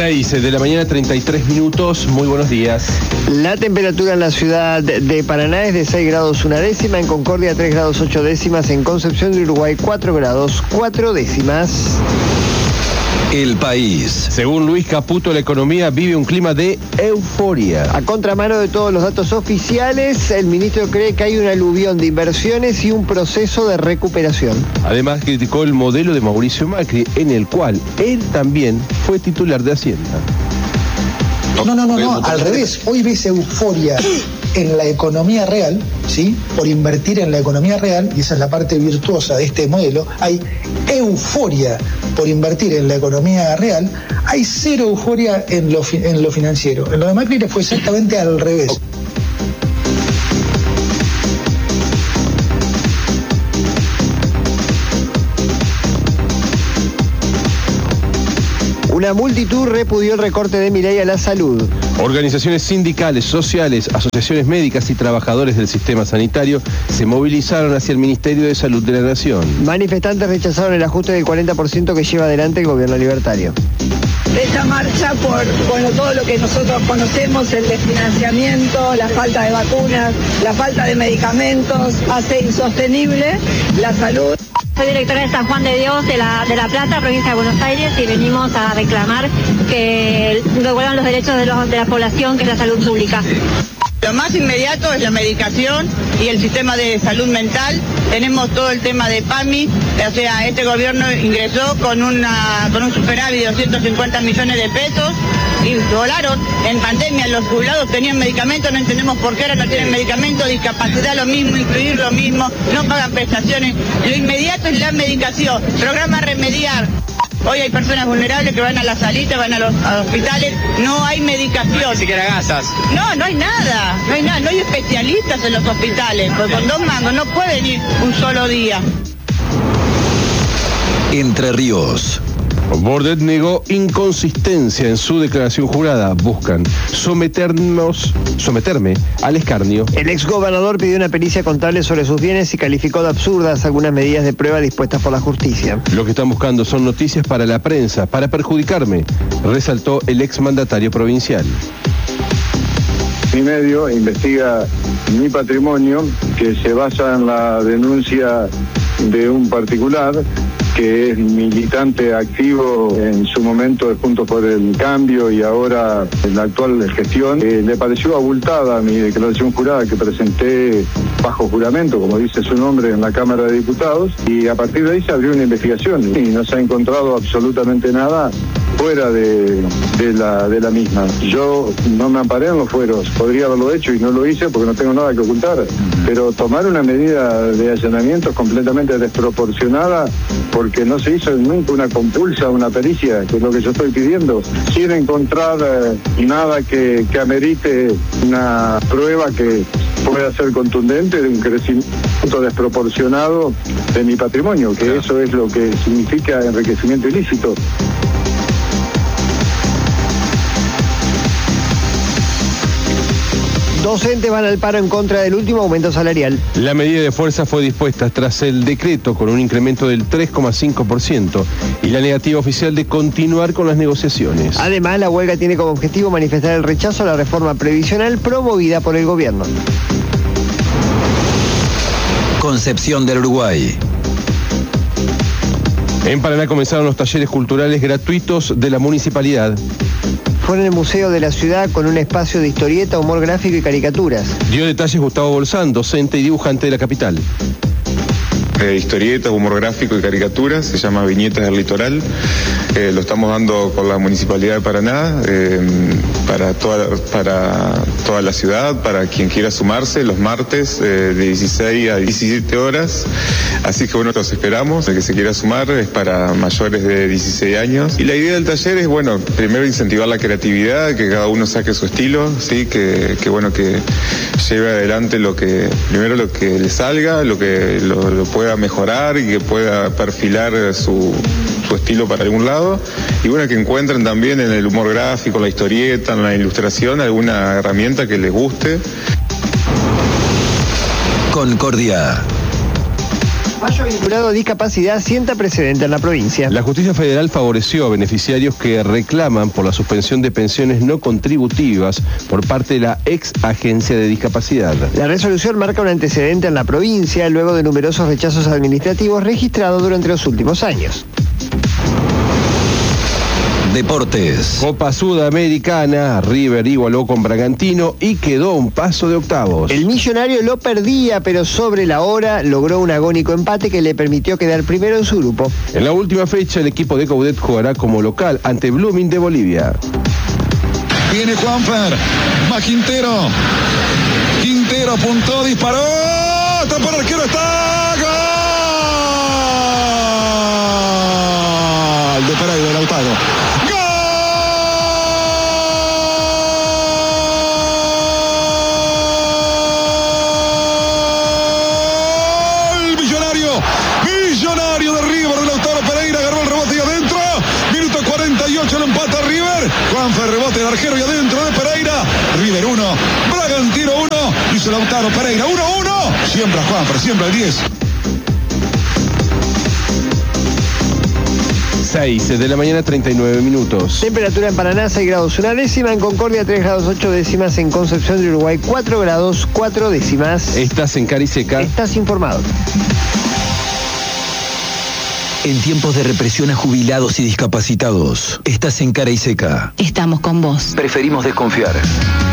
6 de la mañana, 33 minutos. Muy buenos días. La temperatura en la ciudad de Paraná es de 6 grados 1 décima, en Concordia 3 grados 8 décimas, en Concepción de Uruguay 4 grados 4 décimas. El País. Según Luis Caputo, la economía vive un clima de euforia. A contramano de todos los datos oficiales, el ministro cree que hay un aluvión de inversiones y un proceso de recuperación. Además, criticó el modelo de Mauricio Macri, en el cual él también fue titular de Hacienda. No, al revés. Hoy ves euforia en la economía real, ¿sí? Por invertir en la economía real, y esa es la parte virtuosa de este modelo. Hay euforia por invertir en la economía real, hay cero euforia en lo financiero. En lo de Macri fue exactamente al revés. Una multitud repudió el recorte de Milei a la salud. Organizaciones sindicales, sociales, asociaciones médicas y trabajadores del sistema sanitario se movilizaron hacia el Ministerio de Salud de la Nación. Manifestantes rechazaron el ajuste del 40% que lleva adelante el gobierno libertario. Esta marcha por todo lo que nosotros conocemos, el desfinanciamiento, la falta de vacunas, la falta de medicamentos, hace insostenible la salud. Soy directora de San Juan de Dios de La Plata, provincia de Buenos Aires, y venimos a reclamar que devuelvan los derechos de la población, que es la salud pública. Lo más inmediato es la medicación y el sistema de salud mental. Tenemos todo el tema de PAMI, o sea, este gobierno ingresó con un superávit de 250 millones de pesos y volaron en pandemia. Los jubilados tenían medicamentos, no entendemos por qué ahora no tienen medicamentos, discapacidad lo mismo, incluir lo mismo, no pagan prestaciones. Lo inmediato es la medicación, programa Remediar. Hoy hay personas vulnerables que van a la salita, van a los hospitales, no hay medicación. No hay ni siquiera gasas. No hay nada, no hay especialistas en los hospitales, porque con 2 mangos no pueden ir un solo día. Entre Ríos. Bordet negó inconsistencia en su declaración jurada. Buscan someterme al escarnio. El exgobernador pidió una pericia contable sobre sus bienes y calificó de absurdas algunas medidas de prueba dispuestas por la justicia. Lo que están buscando son noticias para la prensa, para perjudicarme, resaltó el exmandatario provincial. Mi medio investiga mi patrimonio, que se basa en la denuncia de un particular que es militante activo en su momento de Juntos por el Cambio y ahora en la actual gestión. Le pareció abultada mi declaración jurada que presenté bajo juramento, como dice su nombre, en la Cámara de Diputados, y a partir de ahí se abrió una investigación y no se ha encontrado absolutamente nada fuera de la misma. Yo no me amparé en los fueros, podría haberlo hecho y no lo hice porque no tengo nada que ocultar, pero tomar una medida de allanamiento es completamente desproporcionada porque no se hizo nunca una compulsa, una pericia, que es lo que yo estoy pidiendo, sin encontrar nada que amerite una prueba que pueda ser contundente de un crecimiento desproporcionado de mi patrimonio, que eso es lo que significa enriquecimiento ilícito. Docentes van al paro en contra del último aumento salarial. La medida de fuerza fue dispuesta tras el decreto con un incremento del 3,5% y la negativa oficial de continuar con las negociaciones. Además, la huelga tiene como objetivo manifestar el rechazo a la reforma previsional promovida por el gobierno. Concepción del Uruguay. En Paraná comenzaron los talleres culturales gratuitos de la municipalidad. Fue en el Museo de la Ciudad con un espacio de historieta, humor gráfico y caricaturas. Dio detalles Gustavo Bolsán, docente y dibujante de la capital. Historietas, humor gráfico y caricaturas, se llama Viñetas del Litoral. Lo estamos dando con la Municipalidad de Paraná, para toda la ciudad, para quien quiera sumarse, los martes de 16 a 17 horas. Así que bueno, los esperamos. El que se quiera sumar es para mayores de 16 años. Y la idea del taller es, bueno, primero incentivar la creatividad, que cada uno saque su estilo, ¿sí? Que lleve adelante primero lo que le salga, lo que lo pueda mejorar y que pueda perfilar su estilo para algún lado, y bueno, que encuentren también en el humor gráfico, la historieta, en la ilustración, alguna herramienta que les guste. Concordia. Fallo vinculado a discapacidad sienta precedente en la provincia. La justicia federal favoreció a beneficiarios que reclaman por la suspensión de pensiones no contributivas por parte de la ex agencia de discapacidad. La resolución marca un antecedente en la provincia luego de numerosos rechazos administrativos registrados durante los últimos años. Deportes. Copa Sudamericana, River igualó con Bragantino y quedó a un paso de octavos. El Millonario lo perdía, pero sobre la hora logró un agónico empate que le permitió quedar primero en su grupo. En la última fecha, el equipo de Coudet jugará como local ante Blooming de Bolivia. Viene Juanfer, va Quintero. Quintero apuntó, disparó. Tapa el arquero, está. ¡Gol! De Pereira, de Lautaro. Millonario de River, de Lautaro Pereira, agarró el rebote y adentro. Minuto 48, lo empata River. Juanfer, rebote del arquero y adentro de Pereira. River 1, Bragantino 1. Hizo Lautaro Pereira 1-1. Siembra Juanfer, siembra el 10. 6 de la mañana, 39 minutos. Temperatura en Paraná, 6 grados 1 décima. En Concordia, 3 grados 8 décimas. En Concepción de Uruguay, 4 grados 4 décimas. Estás en Cara y Seca. Estás informado. En tiempos de represión a jubilados y discapacitados, estás en Cara y Seca. Estamos con vos. Preferimos desconfiar.